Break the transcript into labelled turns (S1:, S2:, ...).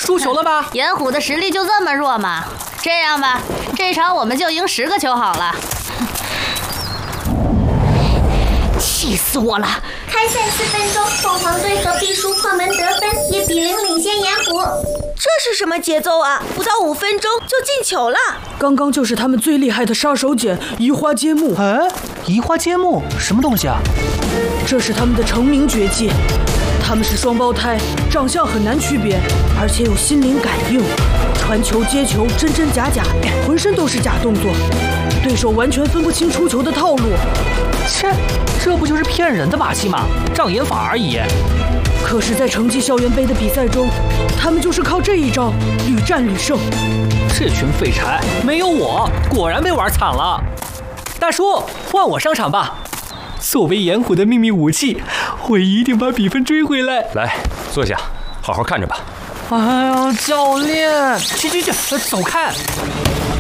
S1: 输球了吧？
S2: 盐虎的实力就这么弱吗？这样吧，这场我们就赢10个球好了。气死我了！
S3: 开赛4分钟，凤凰队和必输破门得分，1比0领先盐湖。
S4: 这是什么节奏啊？不到5分钟就进球了！
S5: 刚刚就是他们最厉害的杀手锏移花接木。
S1: 移花接木什么东西啊？
S5: 这是他们的成名绝技。他们是双胞胎，长相很难区别，而且有心灵感应，传球接球真真假假，浑身都是假动作，对手完全分不清出球的套路。
S1: 这不就是骗人的把戏吗？障眼法而已。
S5: 可是，在城际校园杯的比赛中，他们就是靠这一招屡战屡胜。
S1: 这群废柴，没有我，果然被玩惨了。大叔，换我上场吧。作为盐虎的秘密武器，我一定把比分追回来。
S6: 来，坐下，好好看着吧。
S1: 哎呀，教练，去，走开！